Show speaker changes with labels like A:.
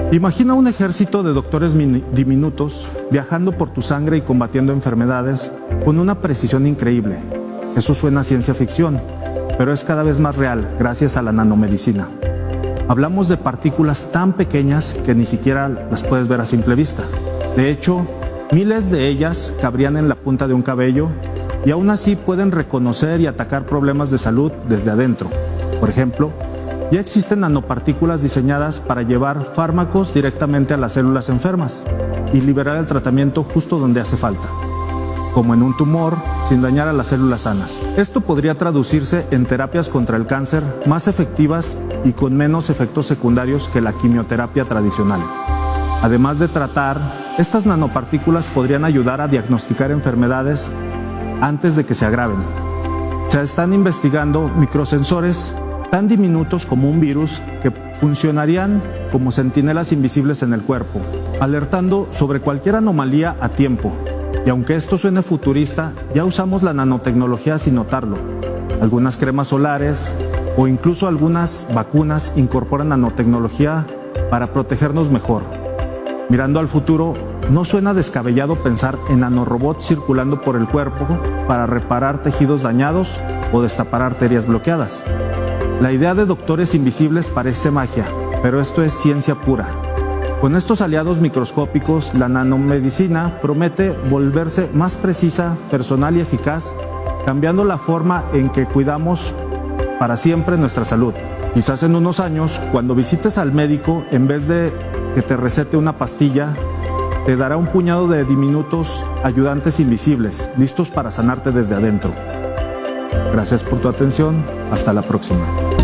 A: Imagina un ejército de doctores diminutos viajando por tu sangre y combatiendo enfermedades con una precisión increíble. Eso suena a ciencia ficción, pero es cada vez más real gracias a la nanomedicina. Hablamos de partículas tan pequeñas que ni siquiera las puedes ver a simple vista. De hecho, miles de ellas cabrían en la punta de un cabello y aún así pueden reconocer y atacar problemas de salud desde adentro. Por ejemplo, ya existen nanopartículas diseñadas para llevar fármacos directamente a las células enfermas y liberar el tratamiento justo donde hace falta, como en un tumor, sin dañar a las células sanas. Esto podría traducirse en terapias contra el cáncer más efectivas y con menos efectos secundarios que la quimioterapia tradicional. Además de tratar, estas nanopartículas podrían ayudar a diagnosticar enfermedades antes de que se agraven. Se están investigando microsensores tan diminutos como un virus que funcionarían como centinelas invisibles en el cuerpo, alertando sobre cualquier anomalía a tiempo. Y aunque esto suene futurista, ya usamos la nanotecnología sin notarlo. Algunas cremas solares o incluso algunas vacunas incorporan nanotecnología para protegernos mejor. Mirando al futuro, no suena descabellado pensar en nanorobots circulando por el cuerpo para reparar tejidos dañados o destapar arterias bloqueadas. La idea de doctores invisibles parece magia, pero esto es ciencia pura. Con estos aliados microscópicos, la nanomedicina promete volverse más precisa, personal y eficaz, cambiando la forma en que cuidamos para siempre nuestra salud. Quizás en unos años, cuando visites al médico, en vez de que te recete una pastilla, te dará un puñado de diminutos ayudantes invisibles, listos para sanarte desde adentro. Gracias por tu atención. Hasta la próxima.